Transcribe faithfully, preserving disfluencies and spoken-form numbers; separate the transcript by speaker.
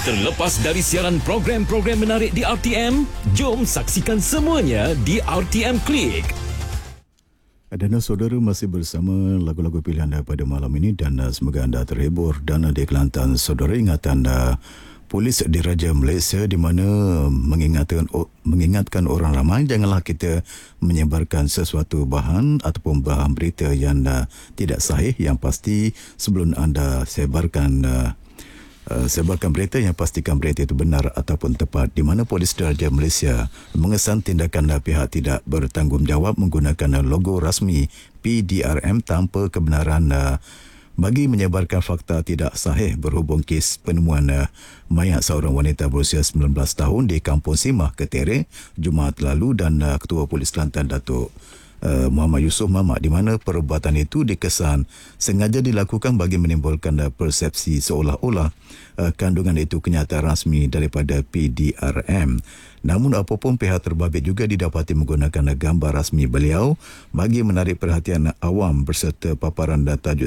Speaker 1: Terlepas dari siaran program-program menarik di R T M, jom saksikan semuanya di R T M Klik.
Speaker 2: Dan saudara masih bersama lagu-lagu pilihan pada malam ini dan semoga anda terhibur. Dan di Kelantan, saudara ingatan anda, polis diraja Malaysia di mana mengingatkan mengingatkan orang ramai janganlah kita menyebarkan sesuatu bahan ataupun bahan berita yang uh, tidak sahih. Yang pasti sebelum anda sebarkan uh, Uh, sebarkan berita yang pastikan berita itu benar ataupun tepat, di mana Polis Diraja Malaysia mengesan tindakan pihak tidak bertanggungjawab menggunakan logo rasmi P D R M tanpa kebenaran uh, bagi menyebarkan fakta tidak sahih berhubung kes penemuan uh, mayat seorang wanita berusia sembilan belas tahun di Kampung Simah, Ketere, Jumaat lalu. Dan uh, Ketua Polis Kelantan, Datuk Uh, Muhammad Yusof Mamak, di mana perbuatan itu dikesan sengaja dilakukan bagi menimbulkan uh, persepsi seolah-olah uh, kandungan itu kenyataan rasmi daripada P D R M. Namun apapun, pihak terbabit juga didapati menggunakan uh, gambar rasmi beliau bagi menarik perhatian uh, awam berserta paparan uh, tajuk